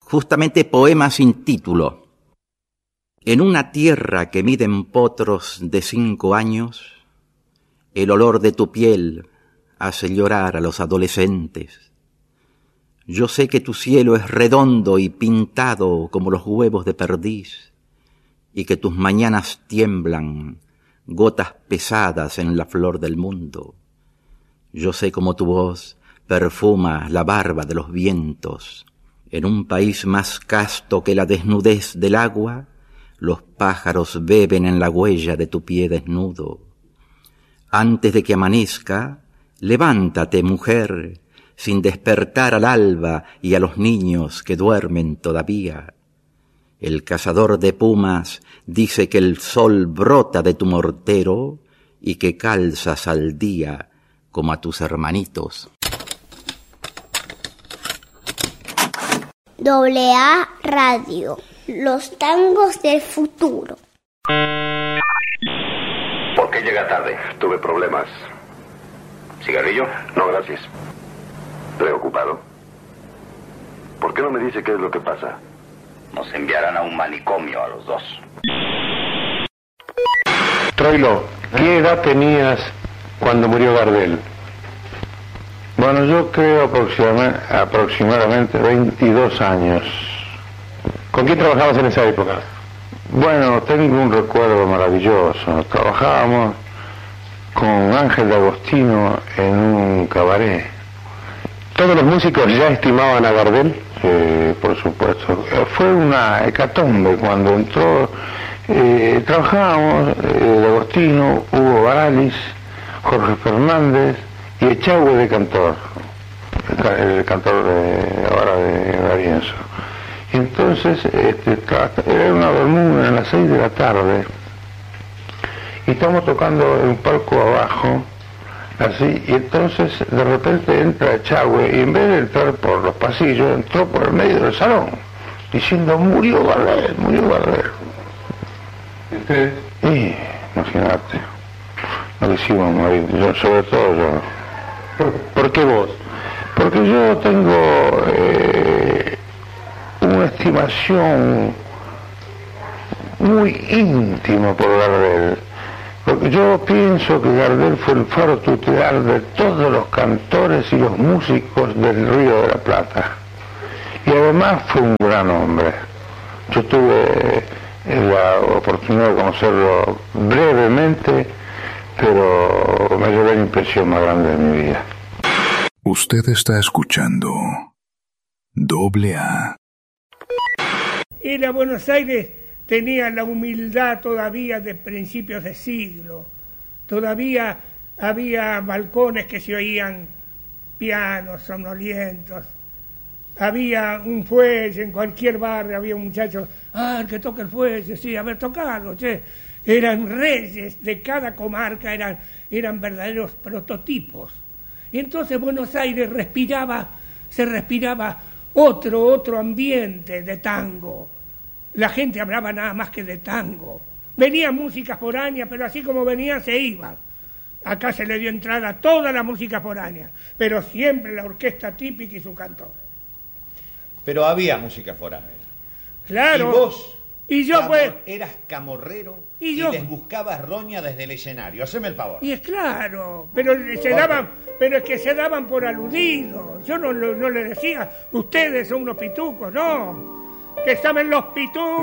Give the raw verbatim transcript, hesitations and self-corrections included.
justamente poema sin título. En una tierra que miden potros de cinco años, el olor de tu piel hace llorar a los adolescentes. Yo sé que tu cielo es redondo y pintado como los huevos de perdiz, y que tus mañanas tiemblan, gotas pesadas en la flor del mundo. Yo sé cómo tu voz perfuma la barba de los vientos. En un país más casto que la desnudez del agua, los pájaros beben en la huella de tu pie desnudo. Antes de que amanezca, levántate, mujer, sin despertar al alba y a los niños que duermen todavía. El cazador de pumas dice que el sol brota de tu mortero y que calzas al día como a tus hermanitos. Doble A Radio, los tangos del futuro. ¿Por qué llega tarde? Tuve problemas. ¿Cigarrillo? No, gracias. Preocupado. ¿Por qué no me dice qué es lo que pasa? Nos enviarán a un manicomio a los dos. Troilo, ¿qué edad tenías cuando murió Gardel? Bueno, yo creo aproxima- aproximadamente veintidós años. ¿Con quién trabajabas en esa época? Bueno, tengo un recuerdo maravilloso. Trabajábamos con Ángel de Agostino en un cabaret. ¿Todos los músicos ya estimaban a Gardel? Sí, por supuesto. Fue una hecatombe cuando entró. Eh, trabajábamos eh, de Agostino, Hugo Baralis, Jorge Fernández y Echagüe de cantor, el, ca- el cantor de ahora de Darienzo. Y entonces este, tra- era una bermuda a las seis de la tarde y estamos tocando en un palco abajo, así, y entonces de repente entra Echagüe y en vez de entrar por los pasillos entró por el medio del salón diciendo murió Gardel, murió Gardel. ¿Y ustedes? Y imagínate, no quisimos morir, yo, sobre todo yo. ¿Por, por qué vos? Porque yo tengo eh, una estimación muy íntima por Gardel. Porque yo pienso que Gardel fue el faro tutelar de todos los cantores y los músicos del Río de la Plata. Y además fue un gran hombre. Yo tuve eh, la oportunidad de conocerlo brevemente, pero me llevé la impresión más grande de mi vida. Usted está escuchando Doble A. Ir a Buenos Aires tenía la humildad todavía de principios de siglo. Todavía había balcones que se oían pianos somnolientos. Había un fuelle en cualquier barrio, había un muchacho, ah, el que toca el fuelle, sí, a ver, tocarlo, che. Eran reyes de cada comarca, eran, eran verdaderos prototipos. Y entonces Buenos Aires respiraba, se respiraba otro, otro ambiente de tango. La gente hablaba nada más que de tango. Venían músicas foráneas, pero así como venían, se iban. Acá se le dio entrada a toda la música foránea, pero siempre la orquesta típica y su cantor. Pero había música foránea. Claro. Y vos y yo camor- pues eras camorrero y, y, yo, les buscabas roña desde el escenario. Haceme el favor. y es claro, pero se daban, pero es que se daban por aludidos. Yo no, no, no le decía, ustedes son unos pitucos, no. Que saben los pitucos.